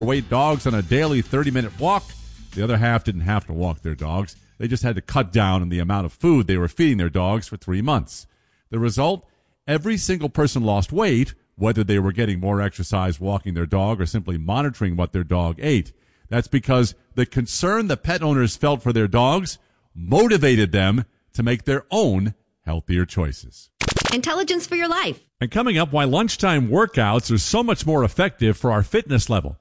weight dogs on a daily 30-minute walk. The other half didn't have to walk their dogs. They just had to cut down on the amount of food they were feeding their dogs for 3 months. The result? Every single person lost weight, whether they were getting more exercise walking their dog or simply monitoring what their dog ate. That's because the concern the pet owners felt for their dogs motivated them to make their own healthier choices. Intelligence for your life. And coming up, why lunchtime workouts are so much more effective for our fitness level.